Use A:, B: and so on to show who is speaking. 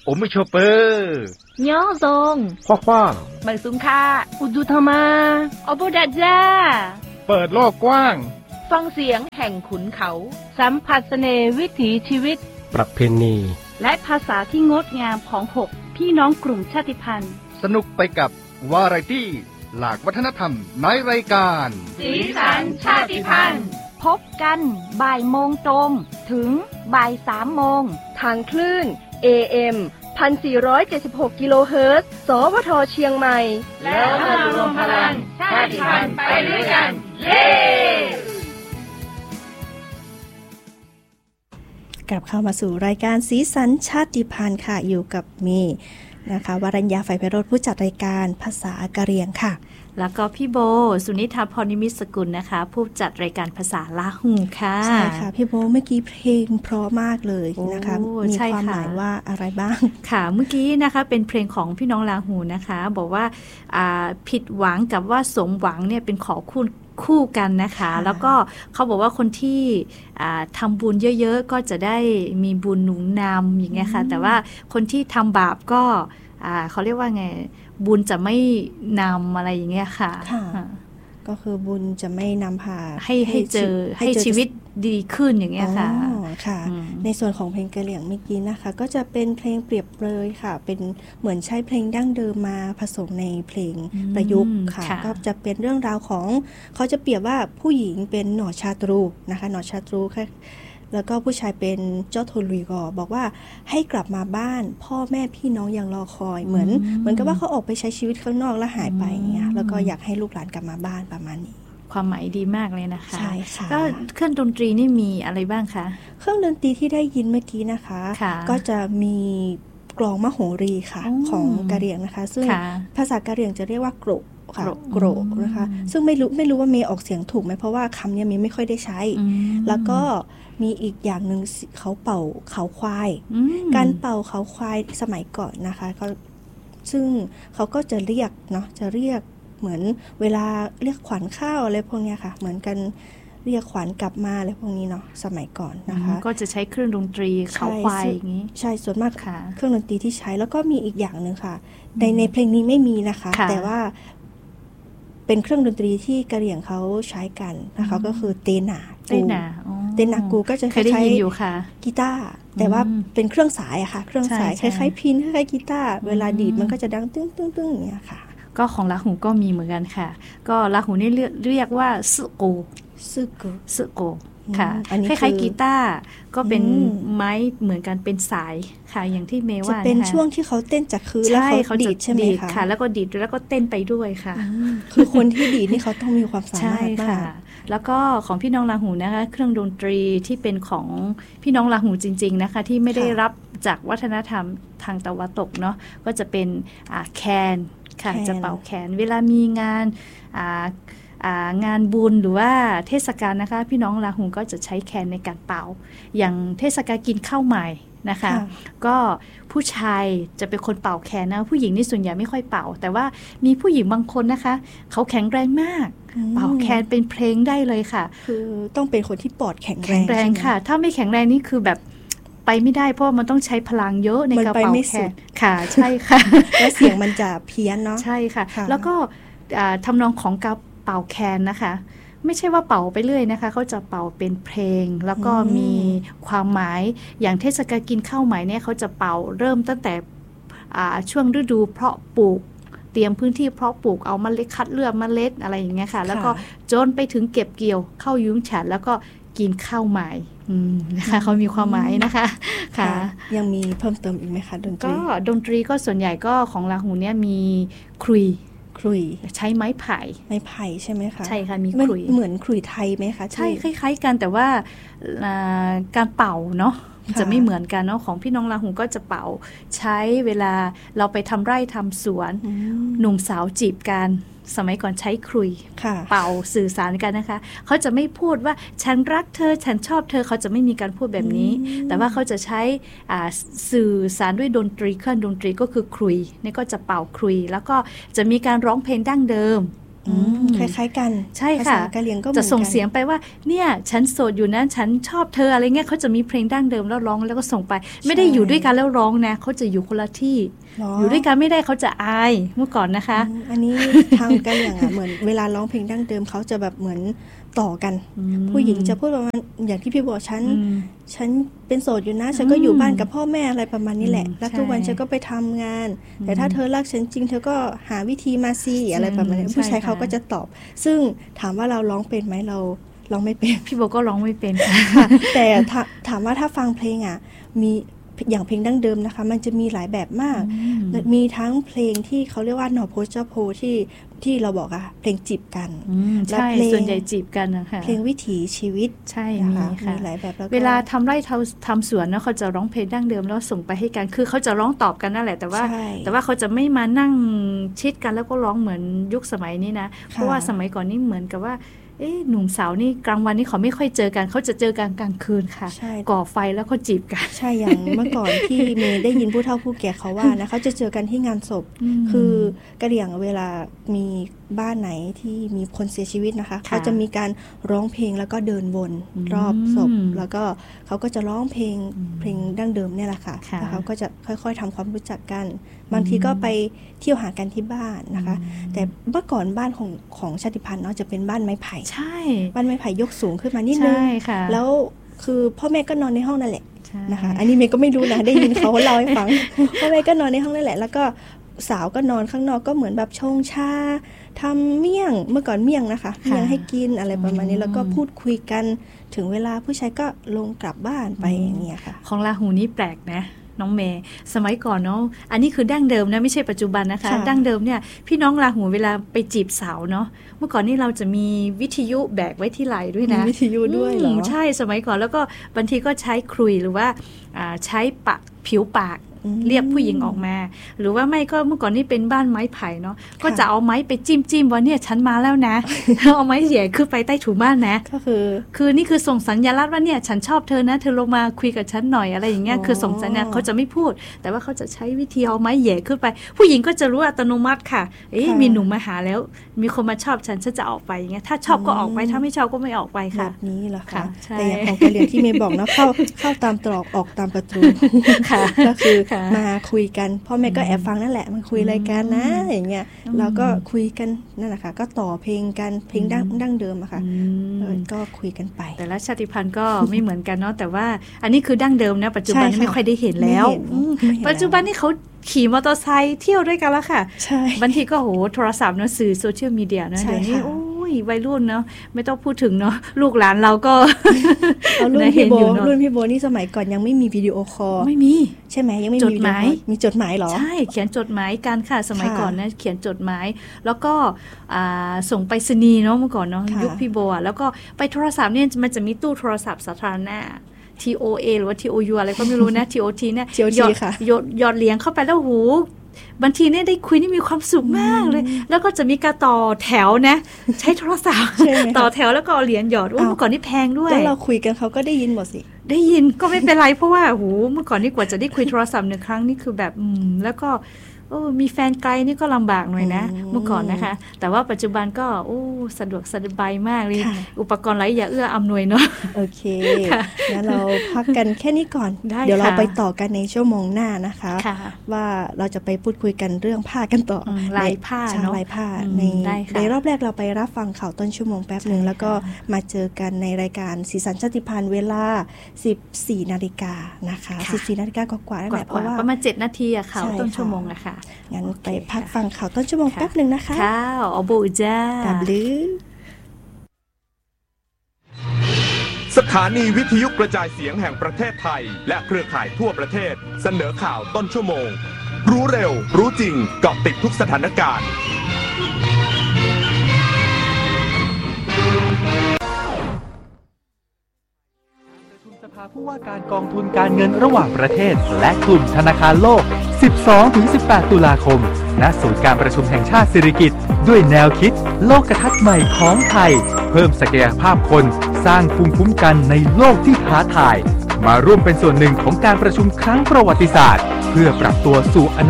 A: โอไม่ชอเปอร์
B: ย่อทรง
C: คว้าง
B: ใบสุงค่าอุดุธมาอโบดัจจา
C: เปิดโลกกว้าง
B: ฟังเสียงแห่งขุนเขาสัมผัสเสน่ห์วิถีชีวิต
C: ประเพณี
B: และภาษาที่งดงามของ6พี่น้องกลุ่มชาติพันธุ์
A: สนุกไปกับวาไรตี้หลากวัฒนธรรมในรายการ
B: สีสันชาติพันธุ์พบกันบ่ายโมงตรงถึงบ่าย3 โมง
D: ทางคลื่น AM 1476 กิโลเฮิรตซ์สวทเชียงใหม่
B: แล้วมารวมพลังชาติพันธุ์ไปด้วยกันเย้
E: กลับเข้ามาสู่รายการสีสันชาติพันธุ์ค่ะอยู่กับเมย์นะคะวรัญญาไฟไพโรจน์ผู้จัดรายการภาษากะเหรี่ยงค่ะ
F: แล้วก็พี่โบสุนิธาพรนิมิตสกุลนะคะผู้จัดรายการภาษาลาหูค่ะ
E: ใช่ค่ะพี่โบเมื่อกี้เพลงเพราะมากเลยนะคะมีความหมายว่าอะไรบ้าง
F: ค่ะเมื่อกี้นะคะเป็นเพลงของพี่น้องลาหูนะคะบอกว่าผิดหวังกับว่าสมหวังเนี่ยเป็นของคู่กันนะคะแล้วก็เขาบอกว่าคนที่ทำบุญเยอะๆก็จะได้มีบุญหนุนนำอย่างเงี้ยค่ะแต่ว่าคนที่ทำบาปก็เขาเรียกว่าไงบุญจะไม่นำอะไรอย่างเงี้ยค่ะ
E: ก็คือบุญจะไม่นำพา
F: ให้เจอให้ชีวิตดีขึ้นอย่างเงี้ยค่ะ
E: ค่ะในส่วนของเพลงกะเหรี่ยงเมื่อกี้นะคะก็จะเป็นเพลงเปรียบเปรยค่ะเป็นเหมือนใช้เพลงดั้งเดิมมาผสมในเพลงประยุกต์ค่ะก็จะเป็นเรื่องราวของเขาจะเปรียบว่าผู้หญิงเป็นหนอชาตรูนะคะหนอชาตรูค่ะแล้วก็ผู้ชายเป็นเจ้าโทลุยก็บอกว่าให้กลับมาบ้านพ่อแม่พี่น้องยังรอคอยเหมือนกับว่าเขาออกไปใช้ชีวิตข้างนอกแล้วหายไปอย่างเงี้ยแล้วก็อยากให้ลูกหลานกลับมาบ้านประมาณนี้
F: ความหมายดีมากเลยนะคะ
E: ใช่ค่ะ
F: ก็เครื่องดนตรีนี่มีอะไรบ้างคะ
E: เครื่องดนตรีที่ได้ยินเมื่อกี้นะคะก็จะมีกลองมโหรีค่ะของกะเหรี่ยงนะคะซึ่งภาษากะเหรี่ยงจะเรียกว่าโกรกค่ะโกรกนะคะซึ่งไม่รู้ว่าเมย์ออกเสียงถูกไหมเพราะว่าคำนี้เมย์ไม่ค่อยได้ใช้แล้วก็มีอีกอย่างหนึ่งเขาเป่าเขาควายการเป่าเขาควายสมัยก่อนนะคะเขาซึ่งเขาก็จะเรียกเนาะจะเรียกเหมือนเวลาเรียกขวัญข้าวอะไรพวกนี้ค่ะเหมือนกันเรียกขวัญกลับมาอะไรพวกนี้เนาะสมัยก่อนนะคะ
F: ก็จะใช้เครื่องดนตรีเขาควายอย่างนี้
E: ใช่ส่วนมากเครื่องดนตรีที่ใช้แล้วก็มีอีกอย่างนึงค่ะในเพลงนี้ไม่มีนะคะแต่ว่าเป็นเครื่องดนตรีที่กะเหรี่ยงเขาใช้กันนะคะก็คือเตนากูก็จะ
F: คล้าย
E: ๆกีตาร์แต่ว่าเป็นเครื่องสายอะค่ะเครื่องสายคล้ายๆพินคล้ายๆกีตาร์เวลาดีดมันก็จะดังตึ้งตึ้งตึ้งอย่างเงี้ยค่ะ
F: ก็ของลาหูก็มีเหมือนกันค่ะก็ลาหูนี่เรียกว่าสึโกค่ะคล้ายๆกีตาร์ก็เป็นไม้เหมือนกันเป็นสายค่ะอย่างที่เมย์ว่า
E: จะเป็นช่วงที่เขาเต้นจากคือแล้วเขาดีดใช่ไหม
F: คะแล้วก็ดีดแล้วก็เต้นไปด้วยค่ะ
E: คือคนที่ดีดนี่เขาต้องมีความสามารถมาก
F: แล้วก็ของพี่น้องลาหูนะคะเครื่องดนตรีที่เป็นของพี่น้องลาหูจริงๆนะคะที่ไม่ได้รับจากวัฒนธรรมทางตะวันตกเนาะก็จะเป็นแคนค่ะจะเป่าแคนเวลามีงานบุญหรือว่าเทศกาลนะคะพี่น้องลาหูก็จะใช้แคนในการเป่าอย่างเทศกาลกินข้าวใหม่นะคะก็ผู้ชายจะเป็นคนเป่าแคนนะผู้หญิงนี่ส่วนใหญ่ไม่ค่อยเป่าแต่ว่ามีผู้หญิงบางคนนะคะเขาแข็งแรงมากเป่าแคนเป็นเพลงได้เลยค่ะ
E: คือต้องเป็นคนที่ปอดแข็ง
F: แรงค่ะถ้าไม่แข็งแรงนี่คือแบบไปไม่ได้เพราะมันต้องใช้พลังเยอะในการเป่าแคนค่ะใช่ค่ะ
E: แล้วเสียงมันจะเพี้ยนเนาะ
F: ใช่ค่ะแล้วก็ทำนองของการเป่าแคนนะคะไม่ใช่ว่าเป่าไปเรื่อยนะคะเขาจะเป่าเป็นเพลงแล้วก็มีความหมายอย่างเทศกาลกินข้าวใหม่เนี่ยเขาจะเป่าเริ่มตั้งแต่ช่วงฤดูเพาะปลูกเตรียมพื้นที่เพาะปลูกเอาเมล็ดคัดเลือกเมล็ดอะไรอย่างเงี้ยค่ะแล้วก็จนไปถึงเก็บเกี่ยวเข้ายุ้งฉางแล้วก็กินข้าวใหม่นะคะเขามีความหมายนะคะค่ะ
E: ยังมีเพิ่มเติมอีกไหมคะดนตรี
F: ก็ดนตรีก็ส่วนใหญ่ก็ของลาหูเนี่ยมีครุยใช้ไม้ไผ่
E: ใช่ไหมคะ
F: ใช่ค่ะมีขลุ่ย
E: เหมือนขลุ่ยไทยไหมคะ
F: ใช่คล้ายๆกันแต่ว่าการเป่าเนาะจะไม่เหมือนกันเนาะของพี่น้องลาหูก็จะเป่าใช้เวลาเราไปทำไร่ทำสวนหนุ่มสาวจีบกันสมัยก่อนใช้ขลุ่ยเป่าสื่อสารกันนะคะเขาจะไม่พูดว่าฉันรักเธอฉันชอบเธอเขาจะไม่มีการพูดแบบนี้แต่ว่าเขาจะใช้สื่อสารด้วยดนตรีเครื่องดนตรีก็คือขลุ่ยนี่ก็จะเป่าขลุ่ยแล้วก็จะมีการร้องเพลงดั้งเดิม
E: คล้ายๆกัน
F: ใช่ค่ะ
E: ภาษากะเหรี่ยงก็
F: จะส่งเสียงไปว่าเนี่ยฉันโสดอยู่นะฉันชอบเธออะไรเงี้ยเขาจะมีเพลงดั้งเดิมแล้วร้องแล้วก็ส่งไปไม่ได้อยู่ด้วยกันแล้วร้องนะเขาจะอยู่คนละที่อยู่ด้วยกันไม่ได้เขาจะอายเมื่อก่อนนะคะ
E: อันนี้ทางกะเหรี่ยงเหมือนเวลาร้องเพลงดั้งเดิมเขาจะแบบเหมือนต่อกันผู้หญิงจะพูดประมาณอย่างที่พี่บอกฉันเป็นโสดอยู่นะฉันก็อยู่บ้านกับพ่อแม่อะไรประมาณนี้แหละแล้วทุกวันฉันก็ไปทำงานแต่ถ้าเธอรักฉันจริงเธอก็หาวิธีมาสิอะไรประมาณนี้ผู้ชายเขาก็จะตอบซึ่งถามว่าเราร้องเป็นไหมเราร้องไม่เป็น
F: พี่โบก็ร้องไม่เป็น
E: แต่ถามว่าถ้าฟังเพลงมีอย่างเพลงดั้งเดิมนะคะมันจะมีหลายแบบมากมีทั้งเพลงที่เขาเรียกว่าหน่อโพเจ้าโพที่เราบอกเพลงจีบกัน
F: ใช่ส่วนใหญ่จีบกันนะคะ
E: เพลงวิถีชีวิต
F: ใช่มีค่ะ
E: หลายแบบแล้ว
F: เวลาทำไร่ทำสวนนะเขาจะร้องเพลงดั้งเดิมแล้วส่งไปให้กันคือเขาจะร้องตอบกันนั่นแหละแต่ว่าเขาจะไม่มานั่งชิดกันแล้วก็ร้องเหมือนยุคสมัยนี้นะเพราะว่าสมัยก่อนนี่เหมือนกับว่าหนุ่มสาวนี่กลางวันนี่เขาไม่ค่อยเจอกันเขาจะเจอกันกลางคืนค่ะก่อไฟแล้วเขาจีบกัน
E: ใช่อย่างเมื่อก่อนที่เมย์ได้ยินผู้เฒ่าผู้แก่เขาว่านะเขาจะเจอกันที่งานศพคือกะเหรี่ยงเวลามีบ้านไหนที่มีคนเสียชีวิตนะคะเขาจะมีการร้องเพลงแล้วก็เดินวนรอบศพแล้วก็เขาก็จะร้องเพลงดั้งเดิมเนี่ยแหละค่ะแล้วเขาก็จะค่อยๆทำความรู้จักกันบางทีก็ไปเที่ยวหากันที่บ้านนะคะแต่เมื่อก่อนบ้านของชาติพันธุ์เนาะจะเป็นบ้านไม้ไผ่
F: ใช่
E: บ้านไม้ไผ่ยกสูงขึ้นมานิดนึงแล้วคือพ่อแม่ก็นอนในห้องนั่นแหละนะคะอันนี้เมย์ก็ไม่รู้นะได้ยินเขาเล่าให้ฟังพ่อแม่ก็นอนในห้องนั่นแหละแล้วก็สาวก็นอนข้างนอกก็เหมือนแบบชงชาทำเมี่ยงเมื่อก่อนเมี่ยงนะคะเมี่ยงให้กินอะไรประมาณนี้แล้วก็พูดคุยกันถึงเวลาผู้ชายก็ลงกลับบ้านไปอย่างเงี้ยค่ะ
F: ของลาหูนี่แปลกนะน้องเมย์สมัยก่อนเนาะอันนี้คือดั้งเดิมนะไม่ใช่ปัจจุบันนะคะดั้งเดิมเนี่ยพี่น้องลาหูเวลาไปจีบสาวเนาะเมื่อก่อนนี่เราจะมีวิทยุแบกไว้ที่ไหล่ด้วยนะ
E: วิทยุด้วยเหรอ
F: ใช่สมัยก่อนแล้วก็บางทีก็ใช้ครุยหรือว่าใช้ผิวปากเรียกผู้หญิงออกมาหรือว่าไม่ก็เมื่อก่อนนี่เป็นบ้านไม้ไผ่เนาะก็จะเอาไม้ไปจิ้มว่าเนี่ยฉันมาแล้วนะเอาไม้แหย่ขึ้นไปใต้ถุนบ้านนะ
E: ก็คือ
F: นี่คือส่งสัญลักษณ์ว่าเนี่ยฉันชอบเธอนะเธอลงมาคุยกับฉันหน่อยอะไรอย่างเงี้ยคือส่งสัญญาณเขาจะไม่พูดแต่ว่าเขาจะใช้วิธีเอาไม้แหย่ขึ้นไปผู้หญิงก็จะรู้อัตโนมัติค่ะมีหนุ่มมาหาแล้วมีคนมาชอบฉันจะออกไปอย่างเงี้ยถ้าชอบก็ออกไปถ้าไม่ชอบก็ไม่ออกไปค่ะ
E: แบบนี้เหรอคะแต่อย่างของกะเหรี่ยงที่เมย์บอกนะเข้าตามตรอกออกตามประตูก็คือมาคุยกันพ่อแม่ก็แอบฟังนั่นแหละมันคุยอะไรกันนะอย่างเงี้ยเราก็คุยกันนั่นแหละค่ะก็ต่อเพลงกันเพลงดั้งเดิมอะค่ะก็คุยกันไป
F: แต่ละชาติพันธุ์ก็ไม่เหมือนกันเนาะแต่ว่าอันนี้คือดั้งเดิมนะปัจจุบันไม่ค่อยได้เห็นแล้วปัจจุบันนี่เขาขี่มอเตอร์ไซค์เที่ยวด้วยกันแล้วค่ะบางทีก็โทรศัพท์เนาะสื่อโซเชียลมีเดียนะเดี๋ยวนี้วัยรุ่นเนาะไม่ต้องพูดถึงเนาะลูกหลานเราก็
E: รุ่นพี่โบนี่สมัยก่อนยังไม่มีวิดีโอคอล
F: ไม่มี
E: ใช่ไหมยังไม่มี
F: จดหมาย
E: มีจดหมายหรอ
F: ใช่เขียนจดหมายกันค่ะสมัยก่อนนะเขียนจดหมายแล้วก็ส่งไปรษณีย์เนาะเมื่อก่อนเนาะยุคพี่โบแล้วก็ไปโทรศัพท์เนี่ยมันจะมีตู้โทรศัพท์สาธารณะTOA หรือว่า TOU อะไรก็ไม่รู้นะ TOT เนี่ยหยอดเหรียญเข้าไปแล้วหูบางทีเนี่ยได้คุยนี่มีความสุขมากเลยแล้วก็จะมีการต่อแถวนะใช้โทรศัพท์ต่อแถวแล้วก็เอาเหรียญหยอดเมื่อก่อนนี่แพงด้วย
E: แล้วเราคุยกันเขาก็ได้ยินหมดสิ
F: ได้ยินก็ไม่เป็นไรเพราะว่าเมื่อก่อนนี่กว่าจะได้คุยโทรศัพท์1ครั้งนี่คือแบบแล้วก็มีแฟนไกลนี่ก็ลำบากหน่อยนะเมื่อก่อนนะคะแต่ว่าปัจจุบันก็สะดวกสบายมากเลยอุปกรณ์หลายอย่างเอื้ออำนวยเนาะ
E: โอเคงั้นเราพักกันแค่นี้ก่อนเดี๋ยวเราไปต่อกันในชั่วโมงหน้านะคะว่าเราจะไปพูดคุยกันเรื่องผ้ากันต่อ
F: ลายผ้าเนาะ
E: ลายผ้าในรอบแรกเราไปรับฟังข่าวต้นชั่วโมงแป๊บนึงแล้วก็มาเจอกันในรายการสีสันชาติพันธุ์เวลา 14 นาฬิกานะคะ 14 นาฬิกากว่าๆนั่นแหละเพราะว่า
F: ประมาณ7 นาทีอะข่าวต้นชั่วโมงอะค่ะ
E: งั้นไปพักฟังข่าวต้นชั่วโมงแป๊บนึงนะคะ
F: ค่ะอบูจ้า
E: ดับลือ
G: สถานีวิทยุกระจายเสียงแห่งประเทศไทยและเครือข่ายทั่วประเทศเสนอข่าวต้นชั่วโมงรู้เร็วรู้จริงเกาะติดทุกสถานการณ์
H: สภาผู้ว่าการกองทุนการเงินระหว่างประเทศและกลุ่มธนาคารโลก 12-18 ตุลาคมณศูนย์การประชุมแห่งชาติสิริกิติ์ด้วยแนวคิดโลกทัศน์ใหม่ของไทยเพิ่มศักยภาพคนสร้างภูมิคุ้มกันในโลกที่ท้าทายมาร่วมเป็นส่วนหนึ่งของการประชุมครั้งประวัติศาสตร์เพื่อปรับตัวสู่อ